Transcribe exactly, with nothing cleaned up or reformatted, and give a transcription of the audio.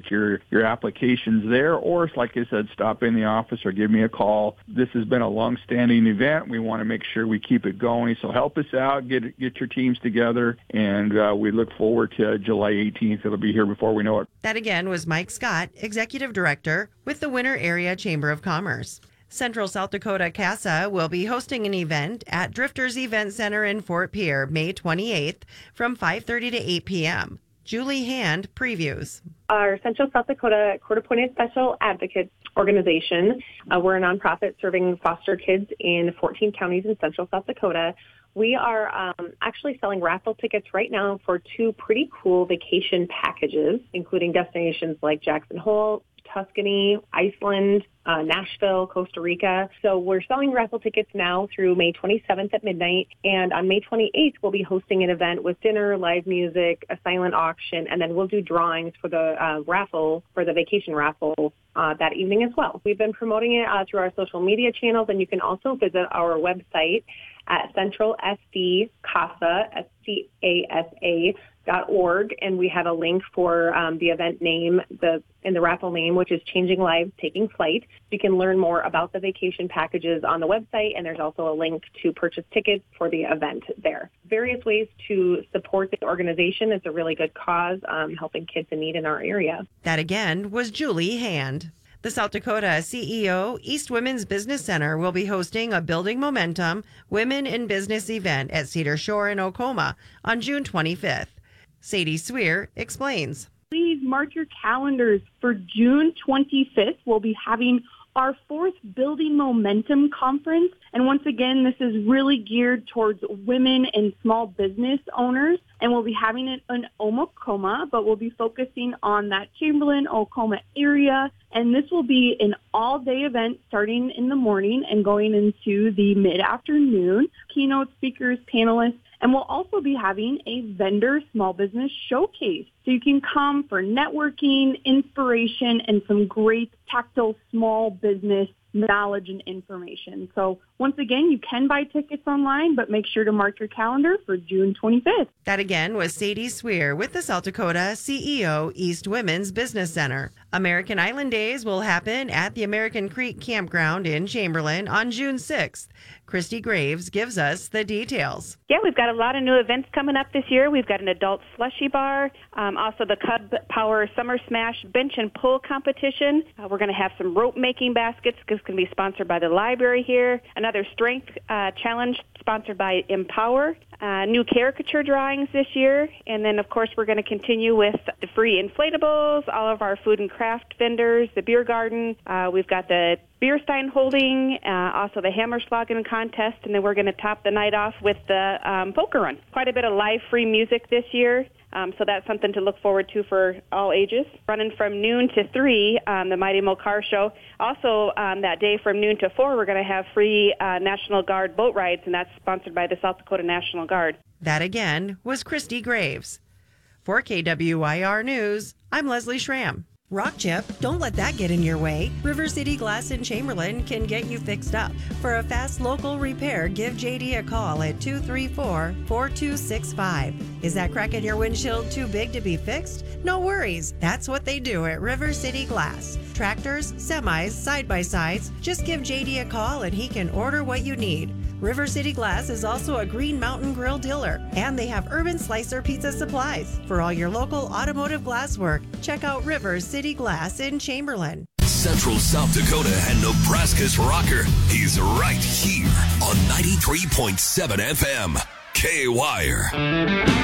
get your, your applications there, or, like I said, stop in the office or give me a call. This has been a long-standing event. We want to make sure we keep it going. So help us out, get get your teams together, and uh, we look forward to July eighteenth. It'll be here before we know it. That again was Mike Scott, Executive Director with the Winter Area Chamber of Commerce. Central South Dakota CASA will be hosting an event at Drifters Event Center in Fort Pierre, May twenty-eighth from five thirty to eight p.m. Julie Hand previews. Our Central South Dakota Court-Appointed Special Advocates organization, uh, we're a nonprofit serving foster kids in fourteen counties in Central South Dakota. We are um, actually selling raffle tickets right now for two pretty cool vacation packages, including destinations like Jackson Hole, Tuscany, Iceland, uh, Nashville, Costa Rica. So we're selling raffle tickets now through May twenty-seventh at midnight. And on May twenty-eighth, we'll be hosting an event with dinner, live music, a silent auction, and then we'll do drawings for the uh, raffle, for the vacation raffle uh, that evening as well. We've been promoting it uh, through our social media channels, and you can also visit our website at Central S D CASA, S C A S A, dot org, and we have a link for um, the event name, the and the raffle name, which is Changing Lives, Taking Flight. You can learn more about the vacation packages on the website, and there's also a link to purchase tickets for the event there. Various ways to support the organization. It's a really good cause, um, helping kids in need in our area. That again was Julie Hand. The South Dakota C E O East Women's Business Center will be hosting a Building Momentum Women in Business event at Cedar Shore in Oklahoma on June twenty-fifth. Sadie Sweer explains. Please mark your calendars for June twenty-fifth. We'll be having our fourth Building Momentum Conference. And once again, this is really geared towards women and small business owners. And we'll be having it in Oklahoma, but we'll be focusing on that Chamberlain, Oklahoma area. And this will be an all-day event starting in the morning and going into the mid-afternoon. Keynote speakers, panelists, and we'll also be having a vendor small business showcase. So you can come for networking, inspiration, and some great tactile small business knowledge and information. So once again, you can buy tickets online, but make sure to mark your calendar for June twenty-fifth. That again was Sadie Sweer with the South Dakota C E O East Women's Business Center. American Island Days will happen at the American Creek Campground in Chamberlain on June sixth. Christy Graves gives us the details. Yeah, we've got a lot of new events coming up this year. We've got an adult slushy bar, um, also the Cub Power Summer Smash bench and pull competition. Uh, we're going to have some rope making baskets. It's going to be sponsored by the library here. Another strength uh, challenge sponsored by Empower. Uh, new caricature drawings this year. And then, of course, we're going to continue with the free inflatables, all of our food and craft vendors, the beer garden. Uh, we've got the beer stein holding, uh, also the Hammerschlagen contest, and then we're going to top the night off with the um, poker run. Quite a bit of live free music this year. Um, so that's something to look forward to for all ages. Running from noon to three, um, the Mighty Mo Car Show. Also, um, that day from noon to four, we're going to have free uh, National Guard boat rides, and that's sponsored by the South Dakota National Guard. That again was Christy Graves. For K W I R News, I'm Leslie Schramm. Rock chip, don't let that get in your way. River City Glass in Chamberlain can get you fixed up. For a fast local repair, give J D a call at two three four, four two six five. Is that crack in your windshield too big to be fixed? No worries. That's what they do at River City Glass. Tractors, semis, side-by-sides. Just give J D a call and he can order what you need. River City Glass is also a Green Mountain Grill dealer, and they have Urban Slicer pizza supplies. For all your local automotive glass work, check out River City Glass in Chamberlain. Central South Dakota and Nebraska's rocker. He's right here on ninety-three point seven F M, K-Wire.